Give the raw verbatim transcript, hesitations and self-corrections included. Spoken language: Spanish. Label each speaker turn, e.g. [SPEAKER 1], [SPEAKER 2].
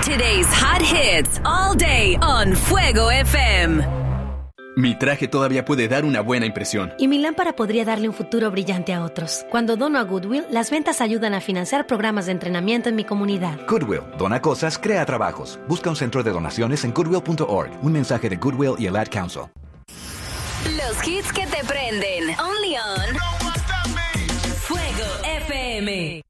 [SPEAKER 1] Today's hot hits all day on Fuego F M.
[SPEAKER 2] Mi traje todavía puede dar una buena impresión.
[SPEAKER 3] Y mi lámpara podría darle un futuro brillante a otros. Cuando dono a Goodwill, las ventas ayudan a financiar programas de entrenamiento en mi comunidad.
[SPEAKER 4] Goodwill. Dona cosas, crea trabajos. Busca un centro de donaciones en goodwill punto org. Un mensaje de Goodwill y el Ad Council.
[SPEAKER 1] Los hits que te prenden. Only on Fuego F M.